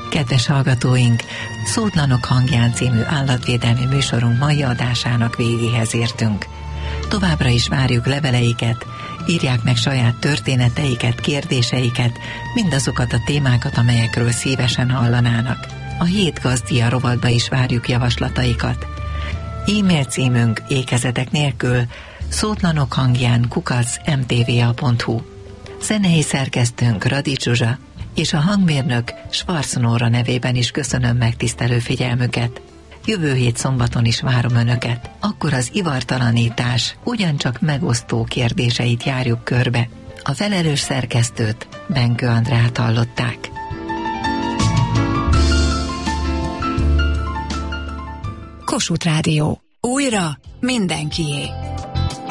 Kedves hallgatóink, Szótlanok hangján című állatvédelmi műsorunk mai adásának végéhez értünk. Továbbra is várjuk leveleiket, írják meg saját történeteiket, kérdéseiket, mindazokat a témákat, amelyekről szívesen hallanának. A Hét Gazdia rovatba is várjuk javaslataikat. E-mail címünk ékezetek nélkül szótlanokhangjan@mtva.hu. Zenei szerkesztőnk Radics Zsuzsa, és a hangmérnök Schwarz Nóra nevében is köszönöm megtisztelő figyelmüket. Jövő hét szombaton is várom Önöket. Akkor az ivartalanítás ugyancsak megosztó kérdéseit járjuk körbe. A felelős szerkesztőt, Benkő Andrát hallották. Kossuth Rádió. Újra mindenkié.